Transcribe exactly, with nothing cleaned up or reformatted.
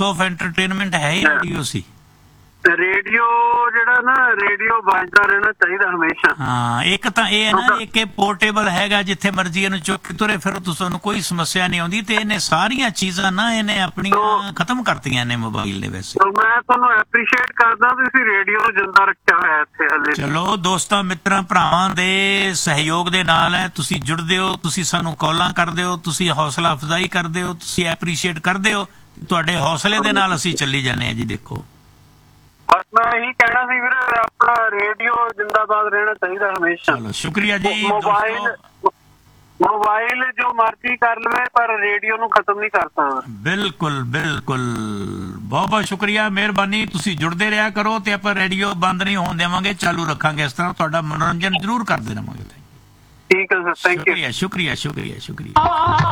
Source of entertainment ਹੈ ਹੀ radio ਸੀ। Radio ਜਿਹੜਾ ਨਾ ਰੇਡੀਓ ਵੱਜਦਾ ਰਹਿਣਾ ਚਾਹੀਦਾ ਹਮੇਸ਼ਾ। ਹਾਂ ਇੱਕ ਤਾਂ ਇਹ ਹੈ ਨਾ, ਇੱਕ ਇਹ ਪੋਰਟੇਬਲ ਹੈਗਾ, ਜਿੱਥੇ ਮਰਜ਼ੀ ਇਹਨੂੰ ਚੁੱਕ ਕੇ ਤੁਰੇ ਫਿਰ ਤੁਹਾਨੂੰ ਕੋਈ ਸਮੱਸਿਆ ਨਹੀਂ ਆਉਂਦੀ। ਤੇ ਇਹਨੇ ਸਾਰੀਆਂ ਚੀਜ਼ਾਂ ਨਾ ਇਹਨੇ ਆਪਣੀਆਂ ਖਤਮ ਕਰਤੀਆਂ ਨੇ ਮੋਬਾਈਲ ਨੇ ਵੈਸੇ। ਮੈਂ ਤੁਹਾਨੂੰ ਐਪਰੀਸ਼ੀਏਟ ਕਰਦਾ, ਤੁਸੀਂ ਰੇਡੀਓ ਨੂੰ ਜਿੰਦਾ ਰੱਖਿਆ ਹੋਇਆ ਇੱਥੇ ਹਲੇ। ਚਲੋ ਦੋਸਤਾਂ ਮਿੱਤਰਾਂ ਭਰਾਵਾਂ ਦੇ ਸਹਿਯੋਗ ਦੇ ਨਾਲ ਹੈ, ਤੁਸੀਂ ਜੁੜਦੇ ਹੋ, ਤੁਸੀਂ ਸਾਨੂੰ ਕਾਲਾਂ ਕਰਦੇ ਹੋ, ਤੁਸੀਂ ਹੌਸਲਾ ਅਫਜ਼ਾਈ ਕਰਦੇ ਹੋ, ਤੁਸੀਂ ਐਪਰੀਸ਼ੀਏਟ ਕਰਦੇ ਹੋ। ਤੁਹਾਡੇ ਹੌਸਲੇ ਦੇ ਨਾਲ ਅਸੀਂ ਚੱਲੀ ਜਾਂਦੇ ਹਾਂ ਜੀ। ਦੇਖੋ ਬਸ ਮੈਂ ਇਹੀ ਕਹਿਣਾ ਸੀ ਵੀਰ, ਆਪਣਾ ਰੇਡੀਓ ਜਿੰਦਾਬਾਦ ਰਹਿਣਾ ਚਾਹੀਦਾ ਹਮੇਸ਼ਾ। ਚਲੋ ਸ਼ੁਕਰੀਆ ਜੀ। ਮੋਬਾਈਲ ਮੋਬਾਈਲ ਜੋ ਮਰਜ਼ੀ ਕਰ ਲਵੇ ਪਰ ਰੇਡੀਓ ਨੂੰ ਖਤਮ ਨਹੀਂ ਕਰ ਸਕਦਾ। ਬਿਲਕੁਲ ਬਿਲਕੁਲ, ਬਹੁਤ ਬਹੁਤ ਸ਼ੁਕਰੀਆ, ਮਿਹਰਬਾਨੀ। ਤੁਸੀਂ ਜੁੜਦੇ ਰਿਹਾ ਕਰੋ ਤੇ ਆਪਾਂ ਰੇਡੀਓ ਬੰਦ ਨਹੀਂ ਹੋਣ ਦੇਵਾਂਗੇ, ਚਾਲੂ ਰੱਖਾਂਗੇ। ਇਸ ਤਰ੍ਹਾਂ ਤੁਹਾਡਾ ਮਨੋਰੰਜਨ ਜ਼ਰੂਰ ਕਰਦੇ ਰਹਾਂਗੇ। ਠੀਕ ਹੈ ਸਰ, ਥੈਂਕ ਯੂ। ਸ਼ੁਕਰੀਆ ਸ਼ੁਕਰੀਆ ਸ਼ੁਕਰੀਆ ਸ਼ੁਕਰੀਆ।